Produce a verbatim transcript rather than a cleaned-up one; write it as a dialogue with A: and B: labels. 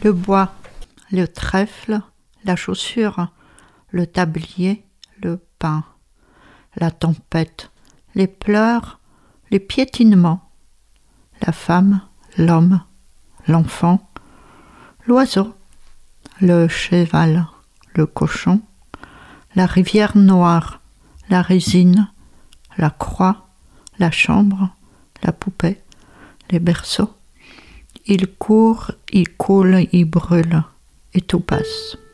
A: Le bois, le trèfle, la chaussure, le tablier, le pain, la tempête, les pleurs, les piétinements, la femme, l'homme, l'enfant, l'oiseau, le cheval, le cochon, la rivière noire, la résine, la croix, la chambre, la poupée, les berceaux. Il court, il coule, il brûle, et tout passe.